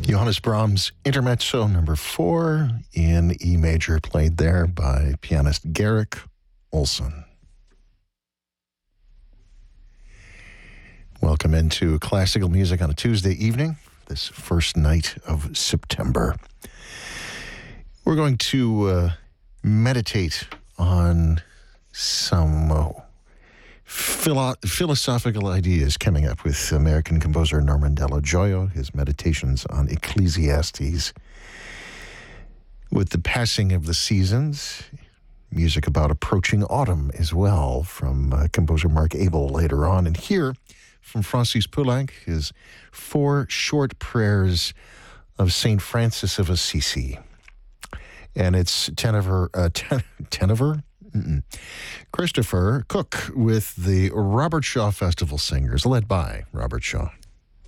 Johannes Brahms Intermezzo number 4 in E major, played there by pianist Garrick Olson. Welcome into classical music on a Tuesday evening, this first night of September. We're going to meditate on some philosophical ideas coming up with American composer Norman Dello Joio, his meditations on Ecclesiastes. With the passing of the seasons, music about approaching autumn as well from composer Mark Abel later on. And here from Francis Poulenc, his 4 short prayers of St. Francis of Assisi. And it's tenor Christopher Cook with the Robert Shaw Festival Singers, led by Robert Shaw.